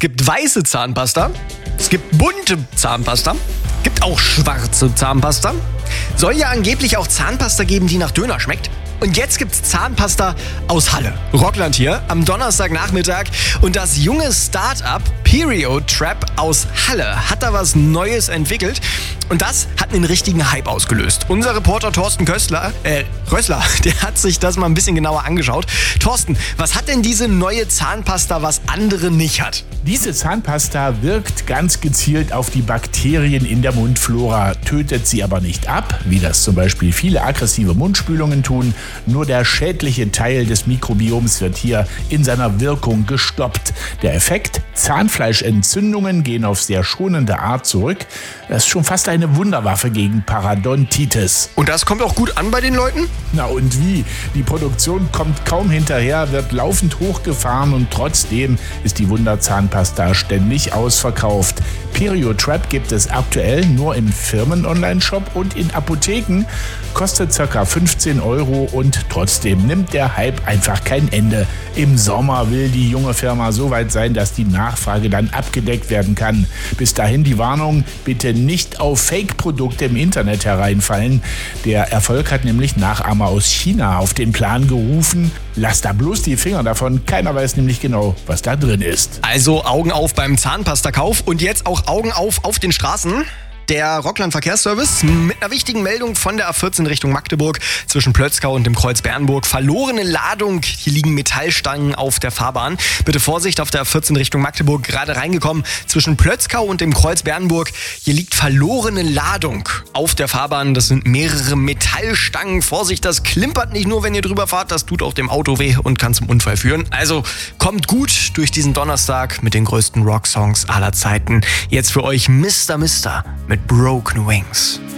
gibt weiße Zahnpasta, es gibt bunte Zahnpasta, gibt auch schwarze Zahnpasta. Soll ja angeblich auch Zahnpasta geben, die nach Döner schmeckt. Und jetzt gibt's Zahnpasta aus Halle. Rockland hier am Donnerstagnachmittag. Und das junge Start-up Period Trap aus Halle hat da was Neues entwickelt. Und das hat einen richtigen Hype ausgelöst. Unser Reporter Thorsten Rössler, der hat sich das mal ein bisschen genauer angeschaut. Thorsten, was hat denn diese neue Zahnpasta, was andere nicht hat? Diese Zahnpasta wirkt ganz gezielt auf die Bakterien in der Mundflora, tötet sie aber nicht ab, wie das zum Beispiel viele aggressive Mundspülungen tun. Nur der schädliche Teil des Mikrobioms wird hier in seiner Wirkung gestoppt. Der Effekt: Zahnfleischentzündungen gehen auf sehr schonende Art zurück. Das ist schon fast eine Wunderwaffe gegen Parodontitis. Und das kommt auch gut an bei den Leuten? Na und wie? Die Produktion kommt kaum hinterher, wird laufend hochgefahren und trotzdem ist die Wunderzahnpasta ständig ausverkauft. Period Trap gibt es aktuell nur im Firmen-Online-Shop und in Apotheken, kostet ca. 15 € und trotzdem nimmt der Hype einfach kein Ende. Im Sommer will die junge Firma so weit sein, dass die Nachfrage dann abgedeckt werden kann. Bis dahin die Warnung: bitte nicht auf Fake-Produkte im Internet hereinfallen. Der Erfolg hat nämlich Nachahmer aus China auf den Plan gerufen. Lass da bloß die Finger davon, keiner weiß nämlich genau, was da drin ist. Also Augen auf beim Zahnpastakauf und jetzt auch Augen auf den Straßen. Der Rockland Verkehrsservice mit einer wichtigen Meldung von der A14 Richtung Magdeburg zwischen Plötzkau und dem Kreuz Bernburg. Verlorene Ladung, hier liegen Metallstangen auf der Fahrbahn. Bitte Vorsicht auf der A14 Richtung Magdeburg, gerade reingekommen. Zwischen Plötzkau und dem Kreuz Bernburg, hier liegt verlorene Ladung auf der Fahrbahn. Das sind mehrere Metallstangen. Vorsicht, das klimpert nicht nur, wenn ihr drüber fahrt, das tut auch dem Auto weh und kann zum Unfall führen. Also kommt gut durch diesen Donnerstag mit den größten Rocksongs aller Zeiten. Jetzt für euch Mr. mit Broken Wings.